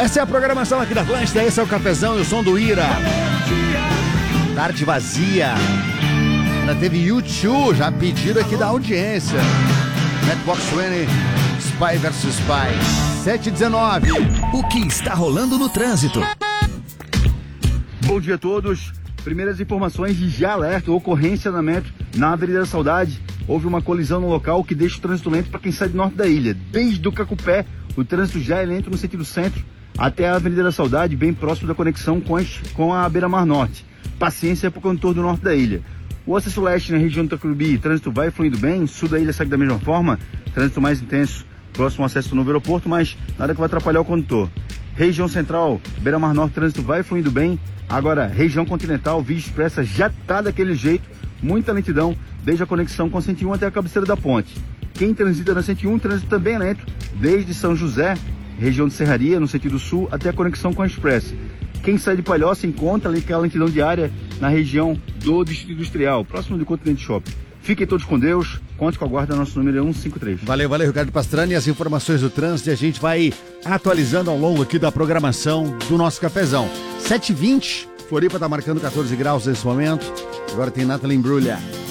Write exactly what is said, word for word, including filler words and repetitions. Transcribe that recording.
Essa é a programação aqui da Atlântida, esse é o Cafezão e o som do Ira. Tarde vazia. Ainda teve U dois, já pedido aqui da audiência. Matchbox vinte, Spy versus Spy. sete e dezenove. O que está rolando no trânsito? Bom dia a todos. Primeiras informações de já alerta, ocorrência na metro, na Avenida da Saudade. Houve uma colisão no local que deixa o trânsito lento para quem sai do norte da ilha. Desde o Cacupé, o trânsito já é lento no sentido centro até a Avenida da Saudade, bem próximo da conexão com, as, com a Beira-Mar Norte. Paciência para o contorno do norte da ilha. O acesso leste na região do Tacurubi, trânsito vai fluindo bem. Sul da ilha segue da mesma forma, trânsito mais intenso próximo ao acesso do novo aeroporto, mas nada que vai atrapalhar o condutor. Região central, Beira-Mar Norte, trânsito vai fluindo bem. Agora, região continental, Via Expressa já tá daquele jeito, muita lentidão, desde a conexão com a cento e um até a cabeceira da ponte. Quem transita na cento e um, trânsito também é lento, desde São José, região de Serraria, no sentido sul, até a conexão com a Express. Quem sai de Palhoça encontra ali aquela lentidão diária na região do Distrito Industrial, próximo do Continente Shopping. Fiquem todos com Deus, conte com a guarda, nosso número é cento e cinquenta e três. Valeu, valeu, Ricardo Pastrani. E as informações do trânsito a gente vai atualizando ao longo aqui da programação do nosso cafezão. sete e vinte, Floripa tá marcando quatorze graus nesse momento. Agora tem Nathalie Imbruglia.